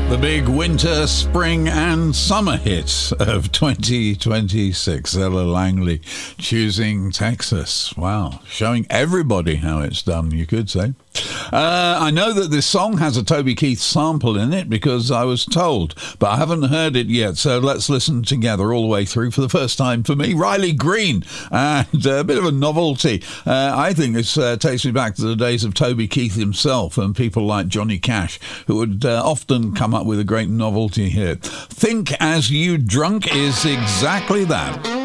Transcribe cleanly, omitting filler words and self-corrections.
The big winter, spring and summer hits of 2026. Ella Langley, Choosing Texas. Wow, showing everybody how it's done, you could say. I know that this song has a Toby Keith sample in it because I was told, but I haven't heard it yet, so let's listen together all the way through for the first time for me. Riley Green, and a bit of a novelty. I think this takes me back to the days of Toby Keith himself and people like Johnny Cash, who would often come up with a great novelty hit. Think As You Drunk is exactly that.